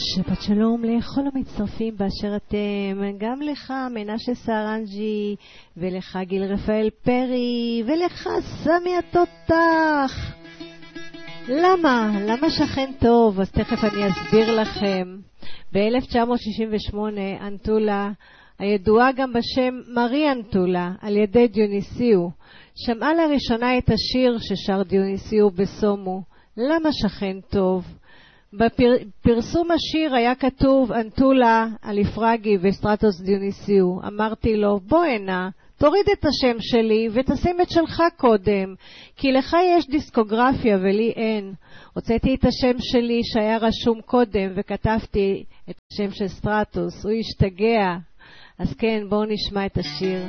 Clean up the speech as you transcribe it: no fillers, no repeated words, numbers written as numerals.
שבת שלום לכל המצטרפים באשר אתם, גם לך מנשה סרנג'י ולך גיל רפאל פרי ולך סמי התותח. למה שכן טוב? אז תכף אני אסביר לכם. ב-1968 אנטולה, הידועה גם בשם מרי אנטולה על ידי דיוניסיו, שמעה לראשונה את השיר ששר דיוניסיו בסומו, למה שכן טוב? בפרסום השיר היה כתוב אנטולה אליפרגי וסטרטוס דיוניסיו. אמרתי לו, בוא הנה, תוריד את השם שלי ותשים את שלך קודם, כי לך יש דיסקוגרפיה ולי אין. הוצאתי את השם שלי שהיה רשום קודם וכתבתי את השם של סטרטוס. הוא השתגע. אז כן, בואו נשמע את השיר.